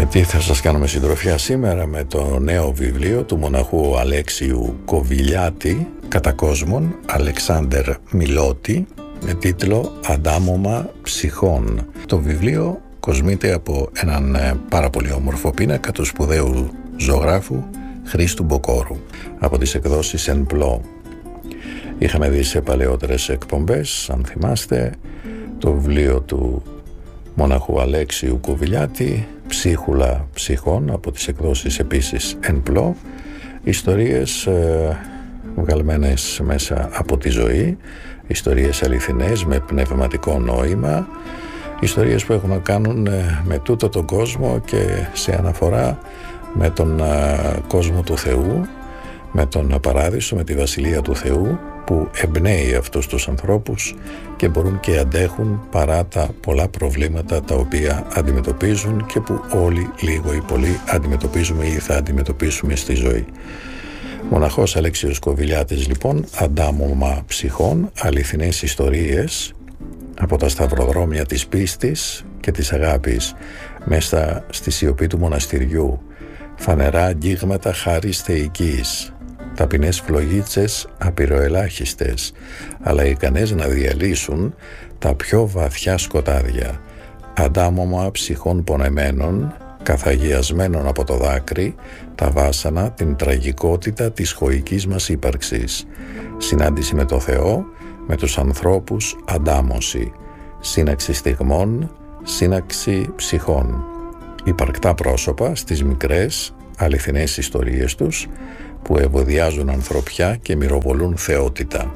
Τι θα σας κάνουμε συντροφιά σήμερα με το νέο βιβλίο του μοναχού Αλέξιου Κοβιλιάτη, κατά κόσμον Αλεξάνδερ Μιλώτη, με τίτλο «Αντάμωμα ψυχών». Το βιβλίο κοσμείται από έναν πάρα πολύ όμορφο πίνακα του σπουδαίου ζωγράφου Χρήστου Μποκόρου από τις εκδόσεις Εν Πλώ. Είχαμε δει σε παλαιότερες εκπομπές, αν θυμάστε, το βιβλίο του μοναχού Αλέξιου Κοβιλιάτη, «Ψίχουλα ψυχών», από τις εκδόσεις επίσης Εν Πλώ. Ιστορίες βγαλμένες μέσα από τη ζωή, ιστορίες αληθινές με πνευματικό νόημα, ιστορίες που έχουν να κάνουν με τούτο τον κόσμο και σε αναφορά με τον κόσμο του Θεού, με τον Παράδεισο, με τη Βασιλεία του Θεού, που εμπνέει αυτούς τους ανθρώπους και μπορούν και αντέχουν παρά τα πολλά προβλήματα τα οποία αντιμετωπίζουν και που όλοι λίγο ή πολύ αντιμετωπίζουμε ή θα αντιμετωπίσουμε στη ζωή. Μοναχός Αλέξιος Κοβιλιάτης λοιπόν, «Αντάμωμα ψυχών», αληθινές ιστορίες από τα σταυροδρόμια της πίστης και της αγάπης μέσα στη σιωπή του μοναστηριού, φανερά αγγίγματα χάρις θεϊκής, ταπεινές φλογίτσες απειροελάχιστες, αλλά ικανές να διαλύσουν τα πιο βαθιά σκοτάδια, αντάμωμα ψυχών πονεμένων, καθαγιασμένων από το δάκρυ, τα βάσανα, την τραγικότητα της χωικής μας ύπαρξης, συνάντηση με το Θεό, με τους ανθρώπους, αντάμωση, σύναξη στιγμών, σύναξη ψυχών, υπαρκτά πρόσωπα στις μικρές αληθινές ιστορίες τους που ευωδιάζουν ανθρωπιά και μυροβολούν θεότητα.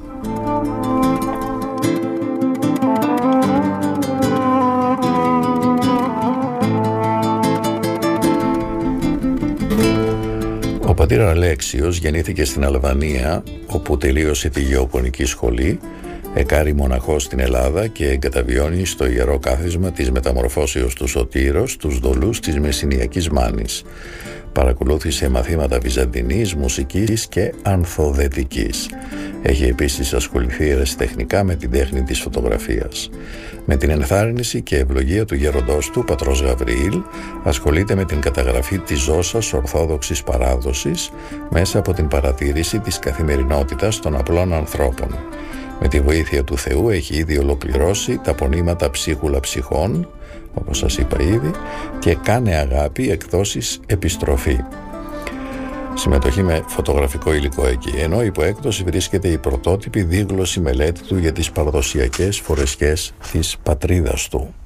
Ο πατήρ Αλέξιος γεννήθηκε στην Αλβανία, όπου τελείωσε τη γεωπονική σχολή, εκάρη μοναχός στην Ελλάδα και εγκαταβιώνει στο Ιερό Κάθισμα της Μεταμορφώσεως του Σωτήρος τους δολούς της Μεσσηνιακής Μάνης. Παρακολούθησε μαθήματα βυζαντινής, μουσικής και ανθοδετικής. Έχει επίσης ασχοληθεί ερασιτεχνικά με την τέχνη της φωτογραφίας. Με την ενθάρρυνση και ευλογία του γέροντός του, πατρός Γαβριήλ, ασχολείται με την καταγραφή της ζώσας ορθόδοξης παράδοσης μέσα από την παρατήρηση της καθημερινότητας των απλών ανθρώπων. Με τη βοήθεια του Θεού έχει ήδη ολοκληρώσει τα πονήματα «Ψίχουλα ψυχών», όπως σας είπα ήδη, και «Κάνε αγάπη», εκδόσεις Επιστροφή. Συμμετοχή με φωτογραφικό υλικό εκεί, ενώ υπό έκδοση βρίσκεται η πρωτότυπη δίγλωση μελέτη του για τις παραδοσιακές φορεσιές της πατρίδας του.